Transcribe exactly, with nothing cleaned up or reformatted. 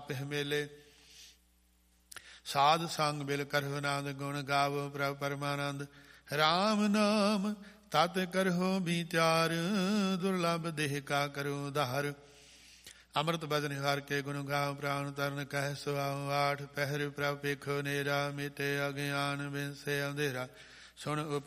ਪਿਹ ਮੇਲੇ। ਸਾਧ ਸੰਗ ਬਿਲ ਕਰਹੁ ਨਾਦ ਗੁਣ ਗਾਵੋ ਪ੍ਰਭ ਪਰਮਾਨੰਦ। ਰਾਮ ਨਾਮ ਤਤ ਕਰਹੁ ਵਿਚਾਰ ਦੁਰਲਭ ਦੇਹ ਕਾ ਕਰੋ ਉਧਾਰ। ਅੰਮ੍ਰਿਤ ਬਚਨ ਹਰਿ ਕੇ ਗੁਣ ਗਾਵ ਪ੍ਰਾਣ ਤਰਨ ਕਹਿ ਸੁਆਉ। ਆਠ ਪਹਿਰ ਪ੍ਰਭ ਪੇਖੋ ਨੇਰਾ ਮਿਟੇ ਅਗਿਆਨ ਬਿਨਸੇ ਅੰਧੇਰਾ। ਸੁਣ